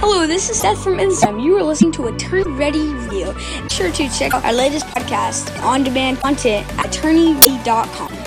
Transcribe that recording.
Hello, this is Seth from Instagram. You are listening to Attorney Ready Radio. Be sure to check out our latest podcast, on-demand content at attorneyready.com.